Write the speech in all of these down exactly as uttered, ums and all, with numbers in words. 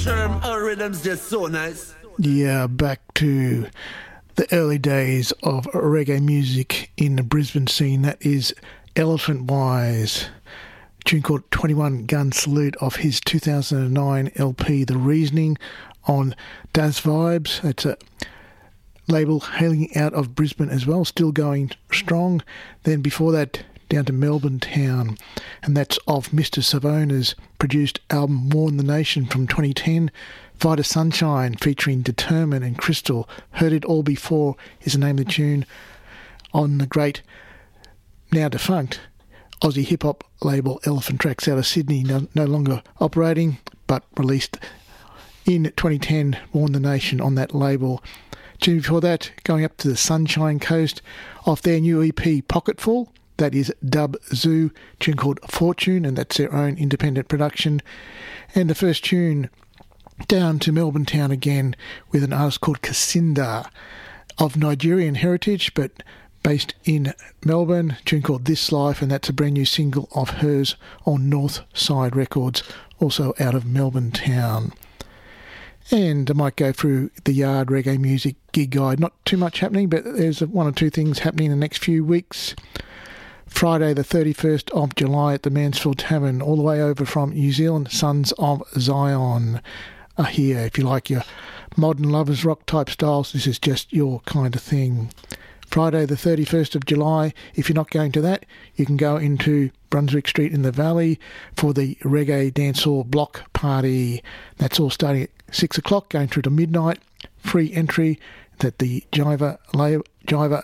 Sherm, our rhythm's just so nice. Yeah, back to the early days of reggae music in the Brisbane scene. That is Elephant Wise, a tune called twenty-one Gun Salute off his two thousand nine L P The Reasoning on Das Vibes. That's a label hailing out of Brisbane as well, still going strong. Then before that, down to Melbourne town, and that's off Mister Savona's produced album Warn the Nation from twenty ten. Vita Sunshine featuring Determine and Crystal. Heard It All Before is the name of the tune on the great, now defunct, Aussie hip-hop label Elephant Tracks out of Sydney, no, no longer operating, but released in twenty ten, Warn the Nation on that label. Tune before that, going up to the Sunshine Coast, off their new E P Pocketful. That is Dub Zoo, tune called Fortune, and that's their own independent production. And the first tune, down to Melbourne town again, with an artist called Kasinda, of Nigerian heritage, but based in Melbourne, tune called This Life, and that's a brand new single of hers on North Side Records, also out of Melbourne town. And I might go through the Yard Reggae Music Gig Guide. Not too much happening, but there's one or two things happening in the next few weeks. Friday the thirty-first of July at the Mansfield Tavern, all the way over from New Zealand, Sons of Zion are here. If you like your modern lovers rock type styles, this is just your kind of thing. Friday the thirty-first of July, if you're not going to that, you can go into Brunswick Street in the Valley for the Reggae Dancehall Block Party. That's all starting at six o'clock, going through to midnight. Free entry at the Jiva, Jiva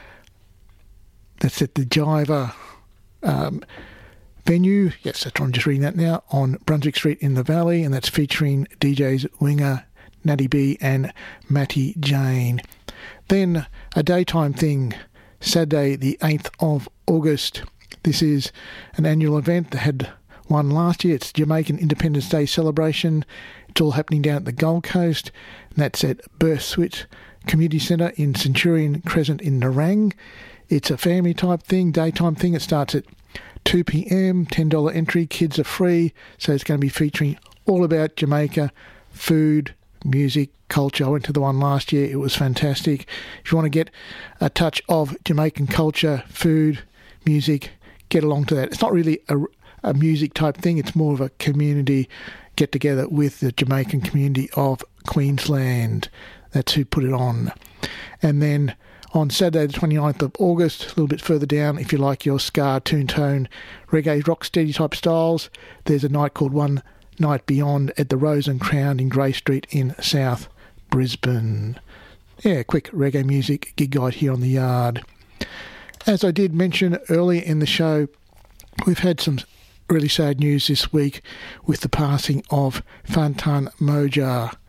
that's at the Jiva um, venue. Yes, that's, I'm just reading that now, on Brunswick Street in the Valley, and that's featuring D Js Winger, Natty B and Matty Jane. Then a daytime thing, Saturday the eighth of August. This is an annual event that had one last year. It's Jamaican Independence Day celebration. It's all happening down at the Gold Coast, and that's at Berthswit Community Centre in Centurion Crescent in Nerang. It's a family type thing, daytime thing. It starts at two p.m, ten dollars entry, kids are free, so it's going to be featuring all about Jamaica, food, music, culture. I went to the one last year, it was fantastic. If you want to get a touch of Jamaican culture, food, music, get along to that. It's not really a, a music type thing, it's more of a community get together with the Jamaican community of Queensland. That's who put it on. And then on Saturday the twenty-ninth of August, a little bit further down, if you like your ska, tune tone, reggae, rock steady type styles, there's a night called One Night Beyond at the Rose and Crown in Grey Street in South Brisbane. Yeah, quick reggae music gig guide here on the Yard. As I did mention earlier in the show, we've had some really sad news this week with the passing of Fantan Mojah.